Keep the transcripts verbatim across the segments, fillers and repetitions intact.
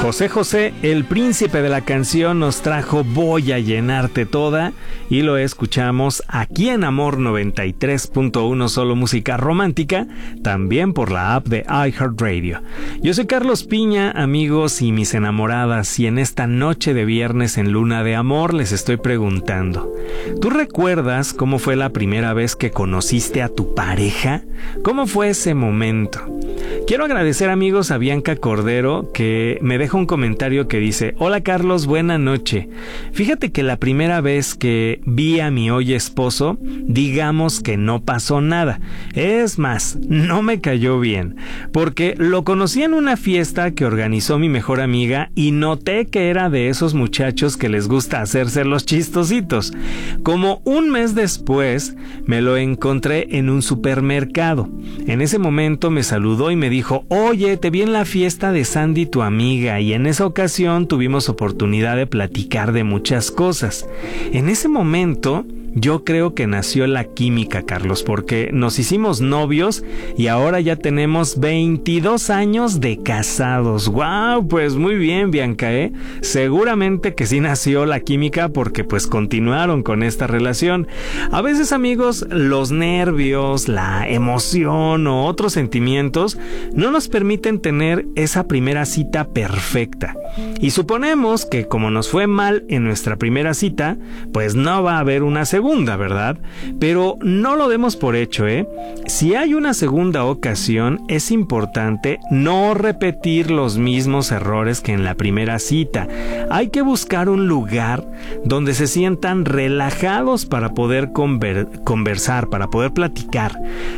José José, el príncipe de la canción, nos trajo Voy a llenarte toda y lo escuchamos aquí en Amor noventa y tres punto uno, solo música romántica, también por la app de iHeartRadio. Yo soy Carlos Piña, amigos y mis enamoradas, y en esta noche de viernes en Luna de Amor les estoy preguntando, ¿tú recuerdas cómo fue la primera vez que conociste a tu pareja? ¿Cómo fue ese momento? Quiero agradecer, amigos, a Bianca Cordero, que me deja un comentario que dice: hola Carlos, buena noche. Fíjate que la primera vez que vi a mi hoy esposo, digamos que no pasó nada. Es más, no me cayó bien, porque lo conocí en una fiesta que organizó mi mejor amiga y noté que era de esos muchachos que les gusta hacerse los chistositos. Como un mes después, me lo encontré en un supermercado. En ese momento me saludó y me dijo: oye, te vi en la fiesta de Sandy, tu amiga, y en esa ocasión tuvimos oportunidad de platicar de muchas cosas. En ese momento yo creo que nació la química, Carlos, porque nos hicimos novios y ahora ya tenemos veintidós años de casados. ¡Wow! Pues muy bien, Bianca, ¿eh? Seguramente que sí nació la química porque pues continuaron con esta relación. A veces, amigos, los nervios, la emoción o otros sentimientos no nos permiten tener esa primera cita perfecta. Y suponemos que como nos fue mal en nuestra primera cita, pues no va a haber una segunda, ¿verdad? Pero no lo demos por hecho, ¿eh? Si hay una segunda ocasión, es importante no repetir los mismos errores que en la primera cita. Hay que buscar un lugar donde se sientan relajados para poder conver- conversar, para poder platicar.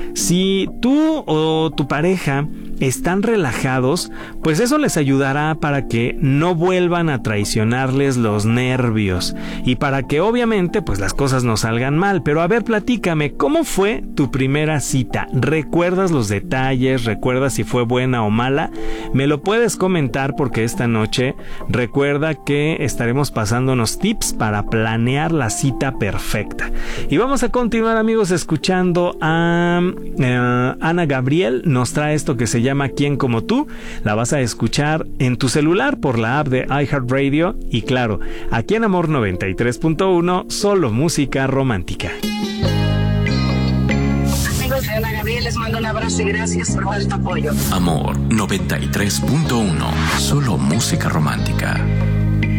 Si tú o tu pareja están relajados, pues eso les ayudará para que no vuelvan a traicionarles los nervios y para que obviamente pues las cosas no salgan mal. Pero a ver, platícame, ¿cómo fue tu primera cita? ¿Recuerdas los detalles? ¿Recuerdas si fue buena o mala? Me lo puedes comentar porque esta noche recuerda que estaremos pasándonos tips para planear la cita perfecta. Y vamos a continuar, amigos, escuchando a uh, Ana Gabriel. Nos trae esto que se llama ¿Quién como tú? La vas a escuchar en tu celular por la app de iHeartRadio y claro, aquí en Amor noventa y tres punto uno, solo música romántica. Amigos de Ana Gabriel, les mando un abrazo y gracias por todo tu apoyo. Amor noventa y tres punto uno, solo música romántica.